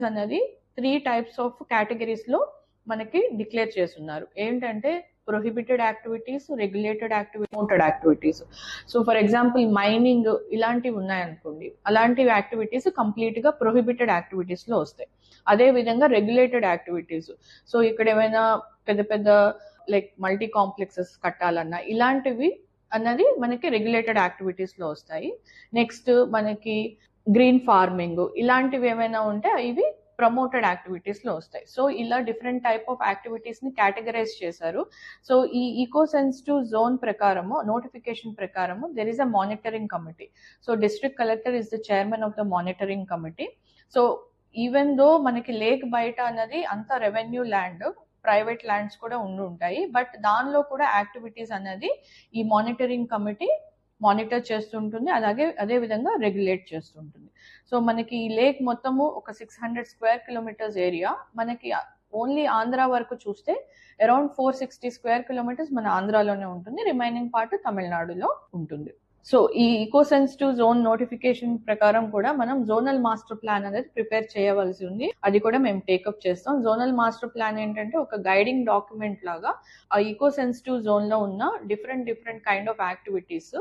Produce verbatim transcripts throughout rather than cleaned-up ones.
అన్నది three types of categories లో మనకి డిక్లేర్ చేస్తున్నారు. ఏంటంటే prohibited activities, regulated activities, promoted activities. So for example mining ఇలాంటివి ఉన్నాయనుకోండి, అలాంటి యాక్టివిటీస్ కంప్లీట్ గా ప్రొహిబిటెడ్ యాక్టివిటీస్ లో వస్తాయి. అదే విధంగా రెగ్యులేటెడ్ యాక్టివిటీస్, సో ఇక్కడ ఏమైనా పెద్ద పెద్ద లైక్ మల్టీ కాంప్లెక్సెస్ కట్టాలన్నా ఇలాంటివి అన్నది మనకి రెగ్యులేటెడ్ యాక్టివిటీస్ లో వస్తాయి. నెక్స్ట్ మనకి గ్రీన్ ఫార్మింగ్ ఇలాంటివి ఏమైనా ఉంటే ఇవి ప్రమోటెడ్ యాక్టివిటీస్ లో వస్తాయి. సో ఇలా డిఫరెంట్ టైప్ ఆఫ్ యాక్టివిటీస్ ని కేటగరైజ్ చేశారు. సో ఈ ఈకో సెన్సిటివ్ జోన్ ప్రకారము నోటిఫికేషన్ ప్రకారము there is a monitoring committee. So district collector is the chairman of the monitoring committee. So even though మనకి lake బయట అన్నది అంత రెవెన్యూ ల్యాండ్, ప్రైవేట్ ల్యాండ్స్ కూడా ఉండి ఉంటాయి, బట్ దానిలో కూడా యాక్టివిటీస్ అనేది ఈ మానిటరింగ్ కమిటీ మానిటర్ చేస్తుంటుంది, అలాగే అదే విధంగా రెగ్యులేట్ చేస్తుంటుంది. సో మనకి ఈ లేక్ మొత్తము ఒక six hundred square kilometres area, మనకి ఓన్లీ ఆంధ్ర వరకు చూస్తే around four sixty square kilometres మన ఆంధ్రాలోనే ఉంటుంది, రిమైనింగ్ పార్ట్ తమిళనాడులో ఉంటుంది. సో ఈ ఈకో సెన్సిటివ్ జోన్ నోటిఫికేషన్ ప్రకారం కూడా మనం జోనల్ మాస్టర్ ప్లాన్ అనేది ప్రిపేర్ చేయవలసి ఉంది. అది కూడా మేము టేకప్ చేస్తాం. జోనల్ మాస్టర్ ప్లాన్ ఏంటంటే ఒక గైడింగ్ డాక్యుమెంట్ లాగా ఆ ఈకో సెన్సిటివ్ జోన్ లో ఉన్న different different kind of activities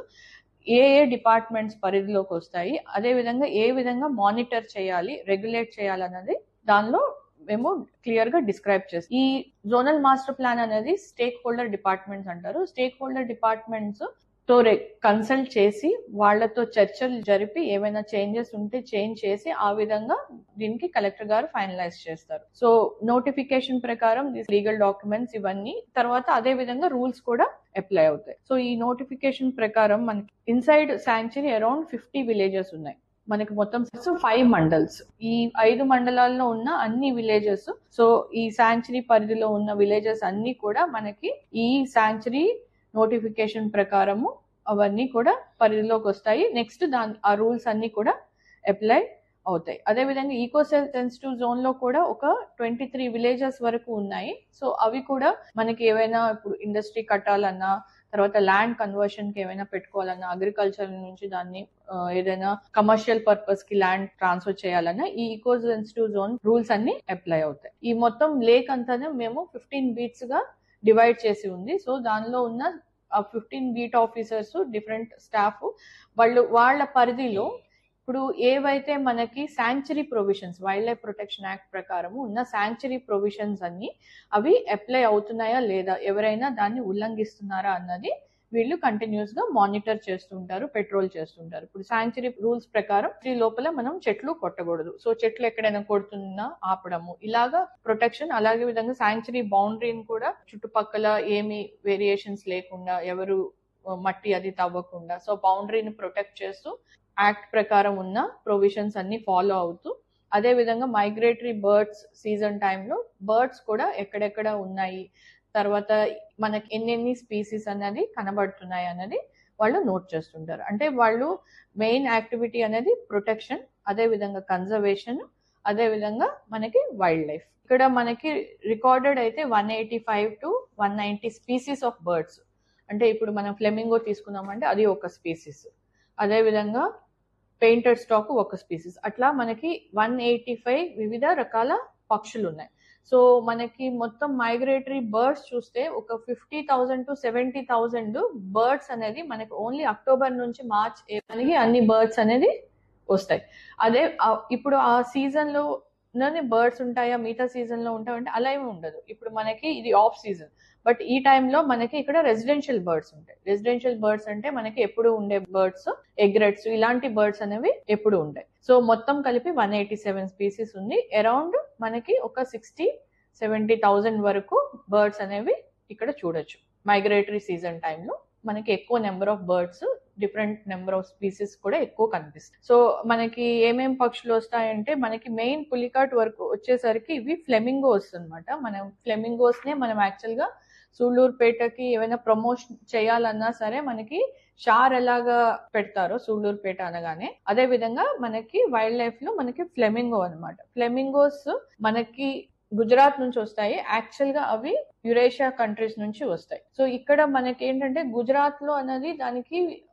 A A departments పరిధిలోకి వస్తాయి, అదే విధంగా ఏ విధంగా మానిటర్ చేయాలి, రెగ్యులేట్ చేయాలన్నది దానిలో మేము క్లియర్ గా డిస్క్రైబ్ చేస్తాం. ఈ జోనల్ మాస్టర్ ప్లాన్ అనేది స్టేక్ హోల్డర్ డిపార్ట్మెంట్స్ అంటారు. స్టేక్ హోల్డర్ డిపార్ట్మెంట్స్ తో కన్సల్ట్ చేసి వాళ్లతో చర్చలు జరిపి ఏమైనా చేంజెస్ ఉంటే చేంజ్ చేసి ఆ విధంగా దీనికి కలెక్టర్ గారు ఫైనలైజ్ చేస్తారు. సో నోటిఫికేషన్ ప్రకారం లీగల్ డాక్యుమెంట్స్ ఇవన్నీ తర్వాత అదే విధంగా రూల్స్ కూడా అప్లై అవుతాయి. సో ఈ నోటిఫికేషన్ ప్రకారం మనకి inside sanctuary around fifty villages ఉన్నాయి. మనకి మొత్తం ఫైవ్ మండల్స్, ఈ ఐదు మండలాల్లో ఉన్న అన్ని విలేజెస్, సో ఈ శాంక్చురీ పరిధిలో ఉన్న విలేజెస్ అన్ని కూడా మనకి ఈ శాంక్చురీ నోటిఫికేషన్ ప్రకారము అవన్నీ కూడా పరిధిలోకి వస్తాయి. నెక్స్ట్ దాని ఆ రూల్స్ అన్ని కూడా అప్లై అవుతాయి. అదే విధంగా ఈకో సెన్సిటివ్ జోన్ లో కూడా ఒక ట్వంటీ త్రీ విలేజెస్ వరకు ఉన్నాయి. సో అవి కూడా మనకి ఏవైనా ఇప్పుడు ఇండస్ట్రీ కట్టాలన్నా, తర్వాత ల్యాండ్ కన్వర్షన్ కి ఏమైనా పెట్టుకోవాలన్నా, అగ్రికల్చర్ నుంచి దాన్ని ఏదైనా కమర్షియల్ పర్పస్ కి ల్యాండ్ ట్రాన్స్ఫర్ చేయాలన్నా ఈ ఈకో సెన్సిటివ్ జోన్ రూల్స్ అన్ని అప్లై అవుతాయి. ఈ మొత్తం లేక్ అంతానే మేము ఫిఫ్టీన్ బీట్స్ గా డివైడ్ చేసి ఉంది. సో దానిలో ఉన్న fifteen beat officers, different staff, వాళ్ళు వాళ్ళ పరిధిలో ఇప్పుడు ఏవైతే మనకి sanctuary provisions, wild life protection act ప్రకారం ఉన్న శాంక్చురీ ప్రొవిజన్స్ అన్ని అవి అప్లై అవుతున్నాయా లేదా, ఎవరైనా దాన్ని ఉల్లంఘిస్తున్నారా అన్నది వీళ్ళు కంటిన్యూస్ గా మానిటర్ చేస్తుంటారు, పెట్రోల్ చేస్తుంటారు. ఇప్పుడు శాంక్చురీ రూల్స్ ప్రకారం ఈ లోపల మనం చెట్లు కొట్టకూడదు. సో చెట్లు ఎక్కడైనా కొడుతున్నా ఆపడము, ఇలాగా ప్రొటెక్షన్. అలాగే విధంగా శాంక్చురీ బౌండరీని కూడా చుట్టుపక్కల ఏమి వేరియేషన్స్ లేకుండా, ఎవరు మట్టి అది తవ్వకుండా, సో బౌండరీని ప్రొటెక్ట్ చేస్తూ యాక్ట్ ప్రకారం ఉన్న ప్రొవిజన్స్ అన్ని ఫాలో అవుతూ, అదే విధంగా మైగ్రేటరీ బర్డ్స్ సీజన్ టైంలో బర్డ్స్ కూడా ఎక్కడెక్కడ ఉన్నాయి, తర్వాత మనకి ఎన్నెన్ని స్పీసీస్ అనేది కనబడుతున్నాయి అనేది వాళ్ళు నోట్ చేస్తుంటారు. అంటే వాళ్ళు మెయిన్ యాక్టివిటీ అనేది ప్రొటెక్షన్, అదే విధంగా కన్జర్వేషన్, అదే విధంగా మనకి వైల్డ్ లైఫ్. ఇక్కడ మనకి రికార్డెడ్ అయితే one eighty five to one ninety species of birds. అంటే ఇప్పుడు మనం ఫ్లెమింగో తీసుకున్నామంటే అది ఒక స్పీసీస్, అదే విధంగా పెయింటెడ్ స్టాక్ ఒక స్పీసీస్, అట్లా మనకి వన్ ఎయిటీ ఫైవ్ వివిధ రకాల పక్షులు ఉన్నాయి. సో మనకి మొత్తం మైగ్రేటరీ బర్డ్స్ చూస్తే ఒక fifty thousand to seventy thousand birds అనేది మనకి ఓన్లీ అక్టోబర్ నుంచి మార్చ్ మనకి అన్ని బర్డ్స్ అనేది వస్తాయి. అదే ఇప్పుడు ఆ సీజన్ లోనే బర్డ్స్ ఉంటాయా, మిగతా సీజన్ లో ఉంటాయంటే అలా ఏమి ఉండదు. ఇప్పుడు మనకి ఇది ఆఫ్ సీజన్, బట్ ఈ టైంలో మనకి ఇక్కడ రెసిడెన్షియల్ బర్డ్స్ ఉంటాయి. రెసిడెన్షియల్ బర్డ్స్ అంటే మనకి ఎప్పుడు ఉండే బర్డ్స్, ఎగ్రెట్స్ ఇలాంటి బర్డ్స్ అనేవి ఎప్పుడు ఉంటాయి. సో మొత్తం కలిపి వన్ ఎయిటీ సెవెన్ స్పీసీస్ ఉంది. అరౌండ్ మనకి ఒక సిక్స్టీ సెవెంటీ థౌసండ్ వరకు బర్డ్స్ అనేవి ఇక్కడ చూడొచ్చు. మైగ్రేటరీ సీజన్ టైంలో మనకి ఎక్కువ number of birds, different number of species కూడా ఎక్కువ కనిపిస్తాయి. సో మనకి ఏమేం పక్షులు వస్తాయంటే మనకి మెయిన్ పులికాట్ వరకు వచ్చేసరికి ఇవి ఫ్లెమింగోస్ అనమాట. మనం ఫ్లెమింగోస్ నే మనం యాక్చువల్ గా సూళ్లూరుపేటకి ఏమైనా ప్రమోషన్ చేయాలన్నా సరే మనకి షార్ ఎలాగా పెడతారో సూళ్లూరుపేట అనగానే, అదే విధంగా మనకి వైల్డ్ లైఫ్ లో మనకి ఫ్లెమింగో అనమాట. ఫ్లెమింగోస్ మనకి గుజరాత్ నుంచి వస్తాయి. యాక్చువల్ గా అవి యురేషియా కంట్రీస్ నుంచి వస్తాయి. సో ఇక్కడ మనకి ఏంటంటే గుజరాత్ లో అనేది దానికి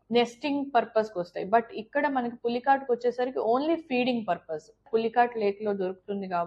నెస్టింగ్ పర్పస్ కి వస్తాయి. బట్ ఇక్కడ మనకి పులికాట్కి వచ్చేసరికి only feeding purpose. Pulicat lake లో దొరుకుతుంది కాబట్టి